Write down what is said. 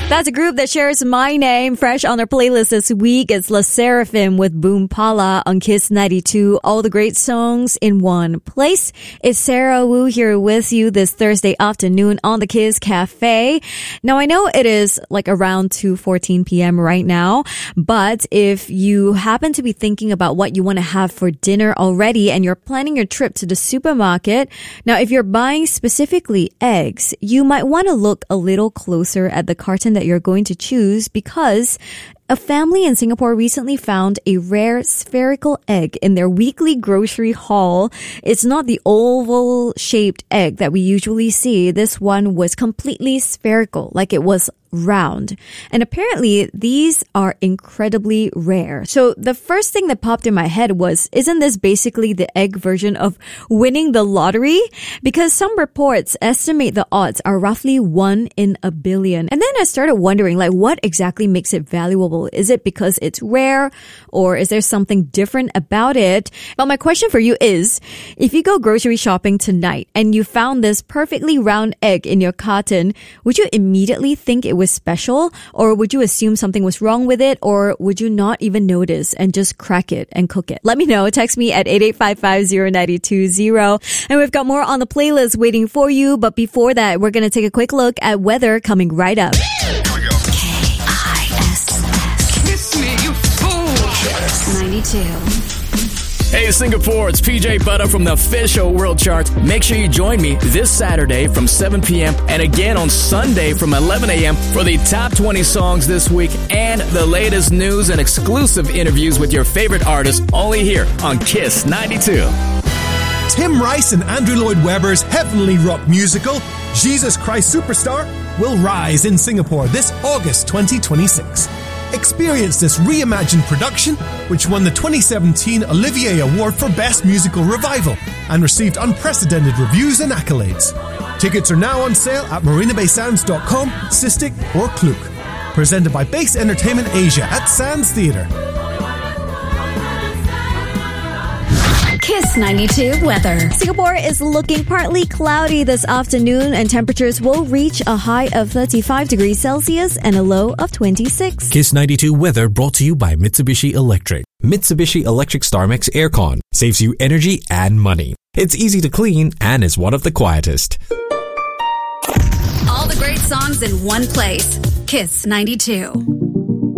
That's a group that shares my name. Fresh on our playlist this week is La Seraphim with Boom Pala on Kiss 92. All the great songs in one place. It's Sarah Wu here with you this Thursday afternoon on the Kiss Cafe. Now, I know it is like around 2:14 p.m. right now, but if you happen to be thinking about what you want to have for dinner already and you're planning your trip to the supermarket, now if you're buying specifically eggs, you might want to look a little closer at the carton that you're going to choose because a family in Singapore recently found a rare spherical egg in their weekly grocery haul. It's not the oval-shaped egg that we usually see. This one was completely spherical, like it was round. And apparently, these are incredibly rare. So the first thing that popped in my head was, isn't this basically the egg version of winning the lottery? Because some reports estimate the odds are roughly 1 in a billion. And then I started wondering, like, what exactly makes it valuable? Is it because it's rare, or is there something different about it? But my question for you is, if you go grocery shopping tonight and you found this perfectly round egg in your carton, would you immediately think it was special, or would you assume something was wrong with it, or would you not even notice and just crack it and cook it? Let me know. Text me at 88550920. And we've got more on the playlist waiting for you, but before that, we're going to take a quick look at weather coming right up. Here we go. K-I-S-S. Kiss me, you fool. 92. Hey Singapore, it's PJ Butter from the official World Charts. Make sure you join me this Saturday from 7 p.m. and again on Sunday from 11 a.m. for the top 20 songs this week and the latest news and exclusive interviews with your favorite artists only here on Kiss 92. Tim Rice and Andrew Lloyd Webber's heavenly rock musical, Jesus Christ Superstar, will rise in Singapore this August 2026. Experience this reimagined production, which won the 2017 Olivier Award for Best Musical Revival and received unprecedented reviews and accolades. Tickets are now on sale at marinabaysands.com, Sistik or Klook. Presented by Base Entertainment Asia at Sands Theatre. Kiss 92 weather. Singapore is looking partly cloudy this afternoon and temperatures will reach a high of 35 degrees Celsius and a low of 26. Kiss 92 weather brought to you by Mitsubishi Electric. Mitsubishi Electric StarMax Aircon saves you energy and money. It's easy to clean and is one of the quietest. All the great songs in one place. Kiss 92.